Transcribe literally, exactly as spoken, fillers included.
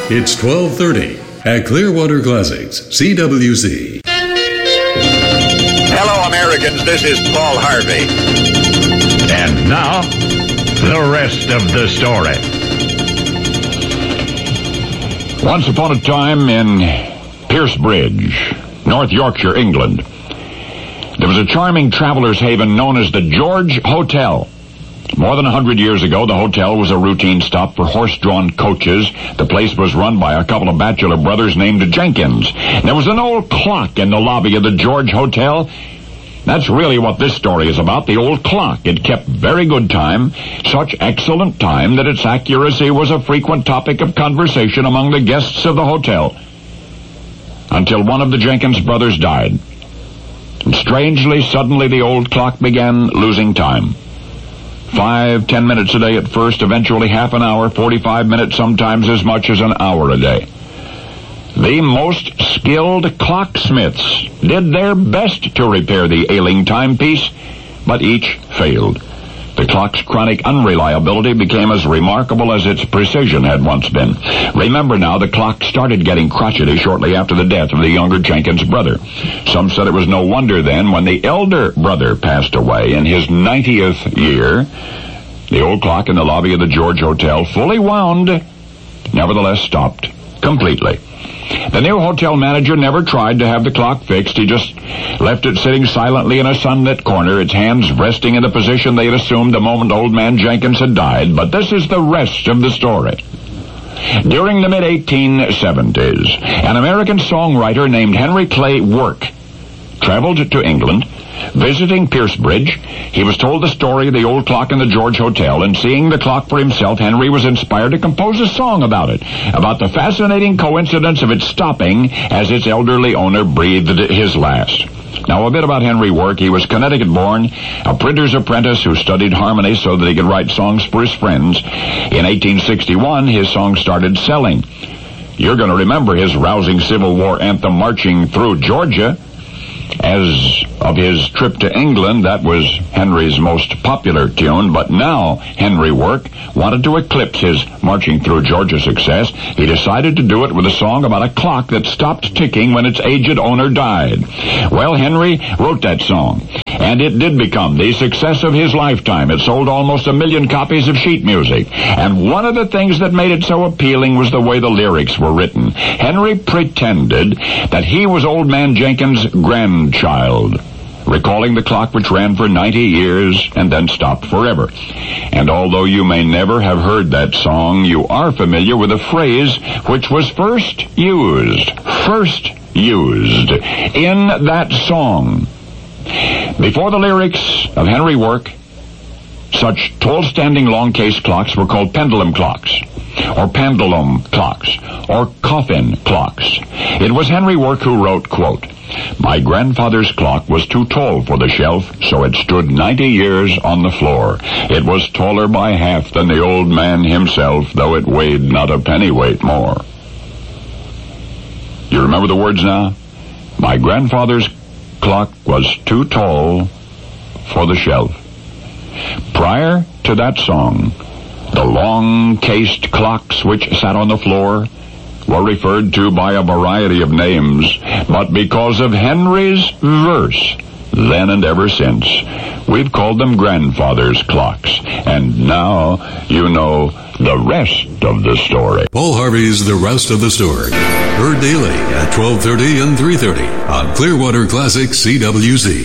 It's twelve thirty at Clearwater Classics, C W C. Hello, Americans. This is Paul Harvey. And now, the rest of the story. Once upon a time in Piercebridge, North Yorkshire, England, there was a charming traveler's haven known as the George Hotel. More than a hundred years ago, the hotel was a routine stop for horse-drawn coaches. The place was run by a couple of bachelor brothers named Jenkins. There was an old clock in the lobby of the George Hotel. That's really what this story is about, the old clock. It kept very good time, such excellent time that its accuracy was a frequent topic of conversation among the guests of the hotel. Until one of the Jenkins brothers died. And strangely, suddenly the old clock began losing time. Five, ten minutes a day at first, eventually half an hour, forty-five minutes, sometimes as much as an hour a day. The most skilled clocksmiths did their best to repair the ailing timepiece, but each failed. The clock's chronic unreliability became as remarkable as its precision had once been. Remember now, the clock started getting crotchety shortly after the death of the younger Jenkins brother. Some said it was no wonder then, when the elder brother passed away in his ninetieth year, the old clock in the lobby of the George Hotel, fully wound, nevertheless stopped completely. The new hotel manager never tried to have the clock fixed. He just left it sitting silently in a sunlit corner, its hands resting in the position they had assumed the moment old man Jenkins had died. But this is the rest of the story. During the mid eighteen seventies, an American songwriter named Henry Clay Work traveled to England. Visiting Piercebridge, he was told the story of the old clock in the George Hotel, and seeing the clock for himself, Henry was inspired to compose a song about it, about the fascinating coincidence of its stopping as its elderly owner breathed his last. Now, a bit about Henry Work. He was Connecticut-born, a printer's apprentice who studied harmony so that he could write songs for his friends. In eighteen sixty-one, his song started selling. You're going to remember his rousing Civil War anthem, Marching Through Georgia. As of his trip to England, that was Henry's most popular tune, but now Henry Work wanted to eclipse his Marching Through Georgia success. He decided to do it with a song about a clock that stopped ticking when its aged owner died. Well, Henry wrote that song, and it did become the success of his lifetime. It sold almost a million copies of sheet music, and one of the things that made it so appealing was the way the lyrics were written. Henry pretended that he was old man Jenkins' grandchild, recalling the clock which ran for ninety years and then stopped forever. And although you may never have heard that song, you are familiar with a phrase which was first used, first used in that song. Before the lyrics of Henry Work, such tall-standing long-case clocks were called pendulum clocks, or pendulum clocks, or coffin clocks. It was Henry Work who wrote, quote, "My grandfather's clock was too tall for the shelf, so it stood ninety years on the floor. It was taller by half than the old man himself, though it weighed not a pennyweight more." You remember the words now? My grandfather's clock was too tall for the shelf. Prior to that song, the long-cased clocks which sat on the floor were referred to by a variety of names, but because of Henry's verse, then and ever since, we've called them grandfather's clocks. And now you know the rest of the story. Paul Harvey's The Rest of the Story. Heard daily at twelve thirty and three thirty on Clearwater Classic C W C.